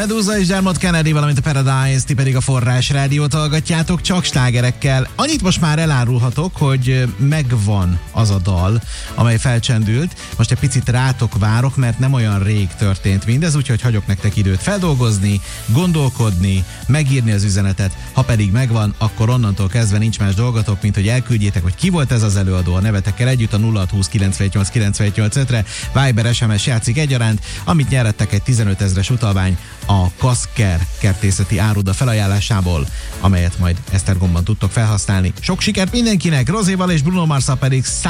Medusa és Dermot Kennedy, valamint a Paradise, ti pedig a Forrás Rádiót hallgatjátok, csak slágerekkel. Annyit most már elárulhatok, hogy megvan az a dal, amely felcsendült. Most egy picit rátok várok, mert nem olyan rég történt mindez, úgyhogy hagyok nektek időt feldolgozni, gondolkodni, megírni az üzenetet. Ha pedig megvan, akkor onnantól kezdve nincs más dolgotok, mint hogy elküldjétek, hogy ki volt ez az előadó a nevetekkel együtt a 0620 978 978 5-re. Viber, SMS játszik egyaránt, amit nyerettek egy 15 000-es utalvány a Kaszker kertészeti áruda felajánlásából, amelyet majd Esztergomban tudtok felhasználni. Sok sikert mindenkinek, Rozéval és Bruno Marsa pedig